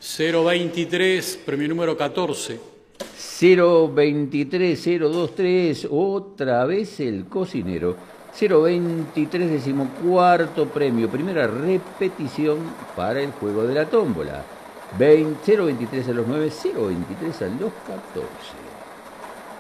023, premio número 14. 023-023, otra vez el cocinero. 023, decimocuarto premio, primera repetición para el juego de la tómbola. 023 a los 9, 023 a los 14.